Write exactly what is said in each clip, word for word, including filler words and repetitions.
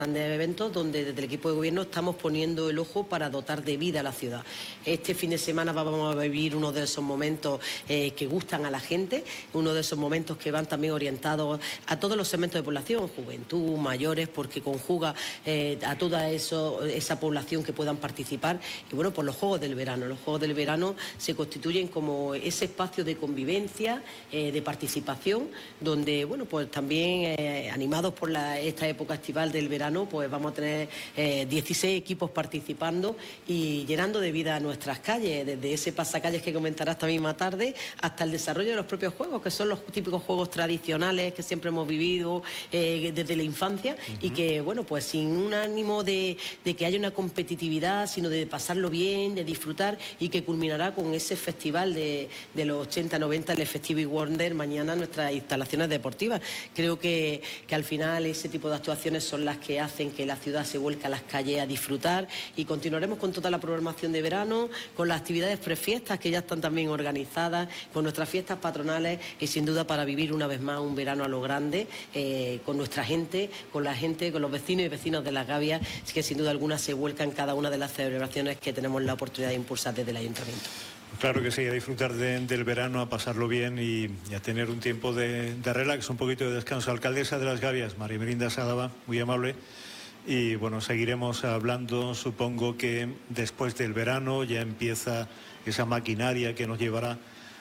grandes eventos donde desde el equipo de gobierno estamos poniendo el ojo para dotar de vida a la ciudad. Este fin de semana vamos a vivir uno de esos momentos eh, que gustan a la gente, uno de esos momentos que van también orientados a todos los segmentos de población, juventud, mayores, porque conjuga eh, a toda eso, esa población que puedan participar. Y bueno, pues los Juegos del Verano. Los Juegos del Verano se constituyen como ese espacio de convivencia, eh, de participación, donde, bueno, pues también eh, animados por la, esta época estival del verano, pues vamos a tener eh, dieciséis equipos participando y llenando de vida nuestras calles, desde ese pasacalles que comentará esta misma tarde hasta el desarrollo de los propios juegos, que son los típicos juegos tradicionales que siempre hemos vivido eh, desde la infancia. Uh-huh. Y que, bueno, pues sin un ánimo de, de que haya una competitividad, sino de pasarlo bien, de disfrutar, y que culminará con ese festival de, de los ochenta noventa, el Festive Wonder, mañana nuestras instalaciones deportivas. Creo que, que al final ese tipo de actuaciones son las que hacen que la ciudad se vuelque a las calles a disfrutar, y continuaremos con toda la programación de verano, con las actividades prefiestas que ya están también organizadas, con nuestras fiestas patronales, y sin duda para vivir una vez más un verano a lo grande, eh, con nuestra gente, con la gente, con los vecinos y vecinos de Las Gavias, que sin duda alguna se vuelca en cada una de las celebraciones que tenemos la oportunidad de impulsar desde el Ayuntamiento. Claro que sí, a disfrutar de, del verano, a pasarlo bien y, y a tener un tiempo de, de relax, un poquito de descanso. Alcaldesa de Las Gavias, María Melinda Sálava, muy amable. Y bueno, seguiremos hablando, supongo que después del verano ya empieza esa maquinaria que nos llevará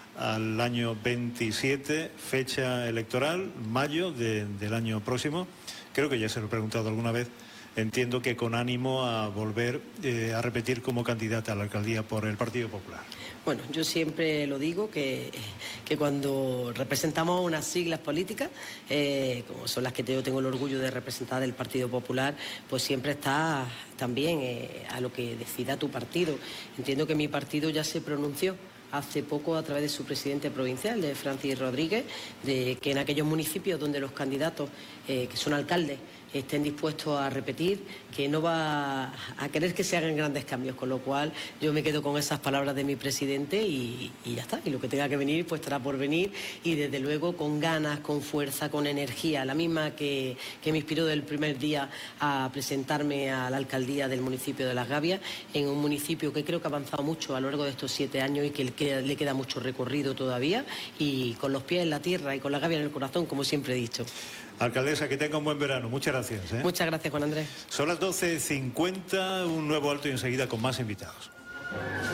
al año veintisiete, fecha electoral, mayo de, del año próximo. Creo que ya se lo he preguntado alguna vez. Entiendo que con ánimo a volver eh, a repetir como candidata a la alcaldía por el Partido Popular. Bueno, yo siempre lo digo, que, que cuando representamos unas siglas políticas, eh, como son las que yo tengo el orgullo de representar del Partido Popular, pues siempre está también eh, a lo que decida tu partido. Entiendo que mi partido ya se pronunció hace poco a través de su presidente provincial, de Francis Rodríguez, de que en aquellos municipios donde los candidatos eh, que son alcaldes estén dispuestos a repetir, que no va a querer que se hagan grandes cambios, con lo cual yo me quedo con esas palabras de mi presidente y, y ya está, y lo que tenga que venir pues estará por venir, y desde luego con ganas, con fuerza, con energía, la misma que, que me inspiró del primer día a presentarme a la alcaldía del municipio de Las Gavias, en un municipio que creo que ha avanzado mucho a lo largo de estos siete años y que le queda, le queda mucho recorrido todavía, y con los pies en la tierra y con la Gavia en el corazón, como siempre he dicho. Alcaldesa, que tenga un buen verano. Muchas gracias. ¿eh? Muchas gracias, Juan Andrés. Son las doce cincuenta, un nuevo alto y enseguida con más invitados.